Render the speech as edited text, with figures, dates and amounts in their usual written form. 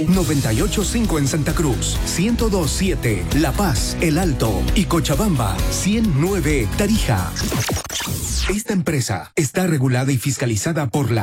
98.5 en Santa Cruz, 102.7 La Paz, El Alto y Cochabamba, 100.9 Tarija. Esta empresa está regulada y fiscalizada por la